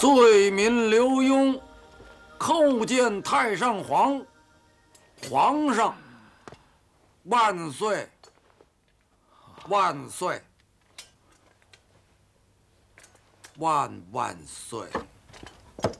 遂民刘墉叩见太上皇，皇上万岁，万岁，万岁。